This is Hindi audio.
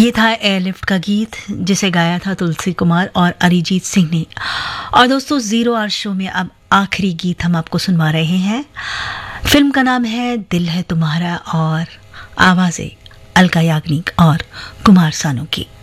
ये था एयरलिफ्ट का गीत जिसे गाया था तुलसी कुमार और अरिजीत सिंह ने। और दोस्तों, जीरो आवर शो में अब आखिरी गीत हम आपको सुनवा रहे हैं। फिल्म का नाम है दिल है तुम्हारा और आवाजें अलका याग्निक और कुमार सानू की।